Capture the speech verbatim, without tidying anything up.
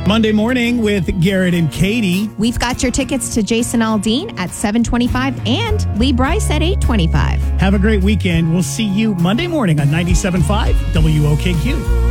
Monday morning with Garrett and Katie. We've got your tickets to Jason Aldean at seven twenty-five and Lee Bryce at eight twenty-five. Have a great weekend. We'll see you Monday morning on ninety-seven point five W O K Q.